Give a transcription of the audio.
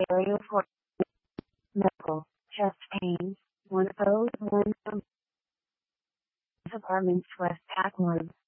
Area for medical, chest pain, 101 Apartments West Packwood.